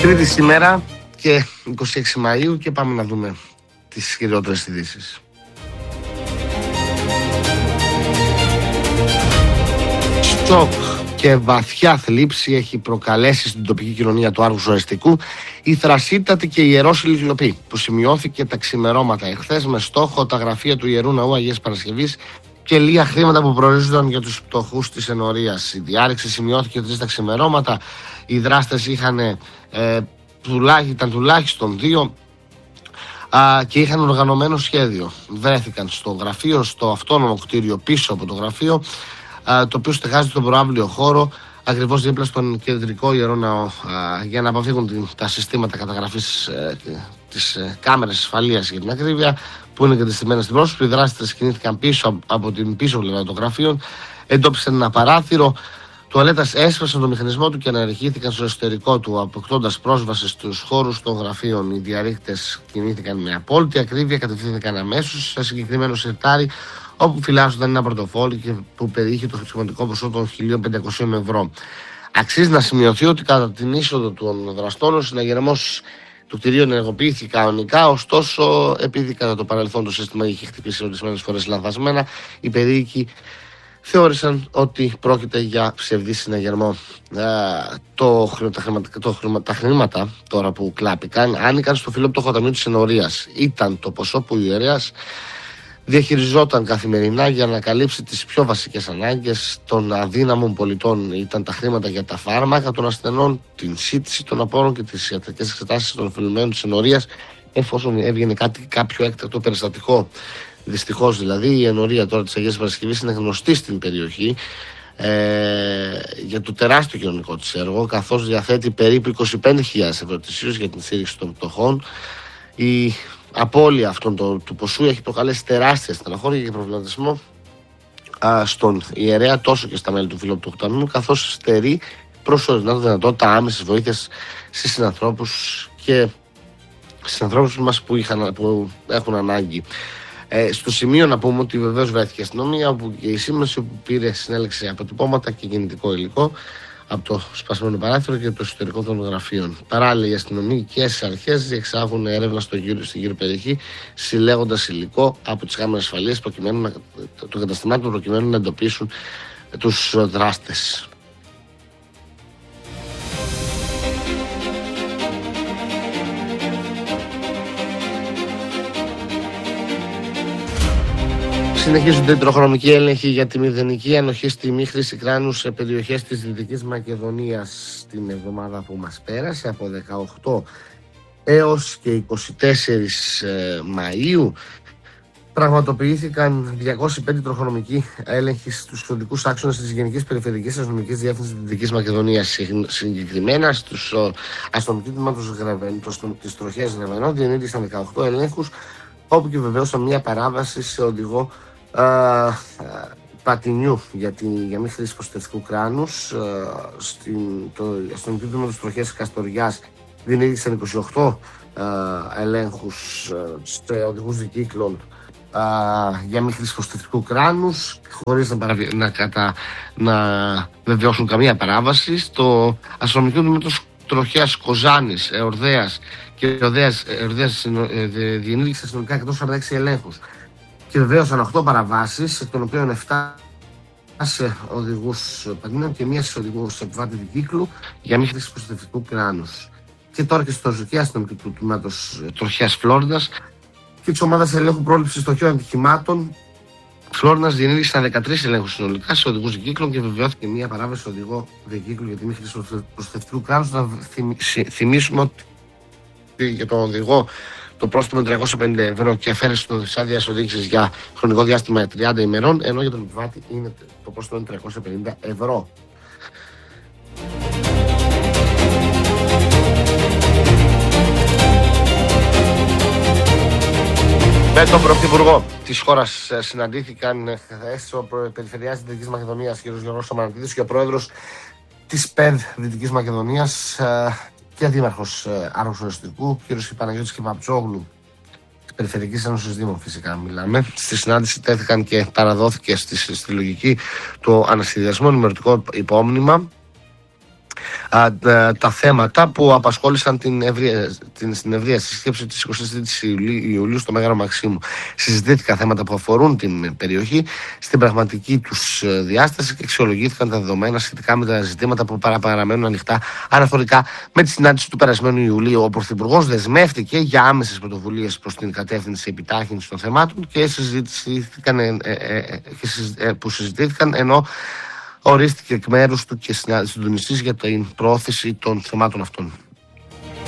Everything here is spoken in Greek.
Τρίτη σήμερα και 26 Μαΐου και πάμε να δούμε τις χειρότερες ειδήσεις. Σοκ και βαθιά θλίψη έχει προκαλέσει στην τοπική κοινωνία του Άργου Ζωνιστικού η θρασίτατη και ιερόσιλη κλοπή που σημειώθηκε τα ξημερώματα εχθές με στόχο τα γραφεία του Ιερού Ναού Αγίας Παρασκευής και λίγα χρήματα που προορίζονταν για τους πτωχούς της ενορίας. Η διάρρηξη σημειώθηκε τα ξημερώματα. Οι δράστες ήταν τουλάχιστον 2 και είχαν οργανωμένο σχέδιο. Βρέθηκαν στο γραφείο, στο αυτόνομο κτίριο πίσω από το γραφείο, το οποίο στεγάζεται στον προάβλιο χώρο, ακριβώς δίπλα στον κεντρικό Ιερό Ναό, για να αποφύγουν τα συστήματα καταγραφής της κάμερας ασφαλείας για την ακρίβεια, που είναι εγκατεστημένες στην πρόσωπη. Οι δράστες κινήθηκαν πίσω από την πίσω πλευρά των γραφείων, εντόπισαν ένα παράθυρο. Τουαλέτας έσπασαν το μηχανισμό του και αναρριχήθηκαν στο εσωτερικό του, αποκτώντας πρόσβαση στους χώρους των γραφείων. Οι διαρρήκτες κινήθηκαν με απόλυτη ακρίβεια, κατευθύνθηκαν αμέσως σε συγκεκριμένο σερτάρι, όπου φυλάσσονταν ένα πορτοφόλι που περιείχε το χρηματικό ποσό των 1.500 ευρώ. Αξίζει να σημειωθεί ότι κατά την είσοδο των δραστών ο συναγερμός του κτηρίου ενεργοποιήθηκε κανονικά, ωστόσο, επειδή κατά το παρελθόν το σύστημα είχε χτυπήσει ορισμένες φορές λανθασμένα, οι θεώρησαν ότι πρόκειται για ψευδή συναγερμό. Τα χρήματα τώρα που κλάπηκαν άνοικαν στο φιλόπτωχο ταμείο της ενορίας. Ήταν το ποσό που ο ιερέας διαχειριζόταν καθημερινά για να καλύψει τις πιο βασικές ανάγκες των αδύναμων πολιτών. Ήταν τα χρήματα για τα φάρμακα των ασθενών, την σύντηση των απόρων και τις ιατρικές εξετάσεις των οφειλουμένων της ενορίας, εφόσον έβγαινε κάποιο έκτακτο περιστατικό. Δυστυχώς δηλαδή η ενορία τώρα της Αγίας Παρασκευής είναι γνωστή στην περιοχή για το τεράστιο κοινωνικό της έργο, καθώς διαθέτει περίπου 25.000 ευρώ ετησίως για την στήριξη των πτωχών. Η απώλεια αυτών του ποσού έχει προκαλέσει τεράστια στεναχώρια και προβληματισμό στον ιερέα, τόσο και στα μέλη του φιλόπτωχου ταμείου, καθώς στερεί προσωρινά τη δυνατότητα άμεσης βοήθειας στις συνανθρώπους μας που έχουν ανάγκη. Στο σημείο να πούμε ότι βεβαίως βρέθηκε η αστυνομία, όπου και η σήμανση που πήρε συνέλεξε αποτυπώματα και κινητικό υλικό από το σπασμένο παράθυρο και το εσωτερικό των γραφείων. Παράλληλα, οι αστυνομικές αρχές διεξάγουν έρευνα στην γύρω περιοχή, συλλέγοντας υλικό από τις κάμερες ασφαλείας των καταστημάτων προκειμένου να εντοπίσουν τους δράστες. Συνεχίζονται οι τροχονομικοί έλεγχοι για τη μηδενική ανοχή στη μη χρήση κράνους σε περιοχές της Δυτικής Μακεδονίας την εβδομάδα που μας πέρασε, από 18 έως και 24 Μαΐου. Πραγματοποιήθηκαν 205 τροχονομικοί έλεγχοι στους οδικούς άξονες της Γενικής Περιφερειακής Αστυνομικής Διεύθυνσης της Δυτικής Μακεδονίας. Συγκεκριμένα στους αστυνομικοί τμήματος της τροχέας Ρεβενών διενήργησαν 18 ελέγχους, όπου και βεβαίως μια παράβαση σε οδηγό πατινιού για μη χρήση προστατευτικού κράνους. Το αστυνομικό τμήμα της τροχέας Καστοριάς διενήργησαν 28 ελέγχους σε οδηγούς δικύκλων για μη χρήση προστατευτικού κράνους, χωρίς να βεβαιώσουν καμία παράβαση. Στο αστυνομικό τμήμα της τροχέας Κοζάνης, Εορδέας και Εορδέας διενήργησαν συνολικά 146 ελέγχους και βεβαίωσαν 8 παραβάσεις, εκ των οποίων 7 σε οδηγούς πατινών και 1 σε οδηγούς επιβάτη δικύκλου για μη χρήση προστατευτικού κράνους. Και τώρα και στο ζωτικό αστυνομικό του τμήματος τροχέας Φλόρινας και της ομάδας ελέγχου πρόληψης στοχείων ατυχημάτων Φλόρινας διενήργησαν 13 ελέγχους συνολικά σε οδηγούς δικύκλων και βεβαιώθηκε 1 παράβαση σε οδηγό δικύκλου για τη μη χρήση προστατευτικού κράνους. Να θυμίσουμε ότι για τον οδηγό το πρόστιμο είναι 350 ευρώ και αφαίρεση της άδειας οδήγησης για χρονικό διάστημα 30 ημερών, ενώ για τον επιβάτη το πρόστιμο είναι 350 ευρώ. Με τον Πρωθυπουργό της χώρας συναντήθηκαν χθες ο Περιφερειάρχης της Δυτικής Μακεδονίας, κ. Γιώργος Σαμανατίδης, και ο Πρόεδρος της ΠΕΔ Δυτικής Μακεδονίας και Δήμαρχος Άργου Ζωνιστικού, κ. Παναγιώτης Κιβαπτσόγλου, της Περιφερειακής Ένωσης Δήμων φυσικά μιλάμε. Στη συνάντηση τέθηκαν και παραδόθηκε στη λογική του ανασχεδιασμού ενημερωτικό υπόμνημα τα θέματα που απασχόλησαν στην ευρεία σύσκεψη της 23ης Ιουλίου στο Μέγαρο Μαξίμου. Συζητήθηκαν θέματα που αφορούν την περιοχή στην πραγματική τους διάσταση και αξιολογήθηκαν τα δεδομένα σχετικά με τα ζητήματα που παραμένουν ανοιχτά αναφορικά με τη συνάντηση του περασμένου Ιουλίου. Ο Πρωθυπουργός δεσμεύτηκε για άμεσες πρωτοβουλίες προς την κατεύθυνση επιτάχυνσης των θεμάτων που συζητήθηκαν, ενώ ορίστηκε εκ μέρους του και συντονιστής για την προώθηση των θεμάτων αυτών.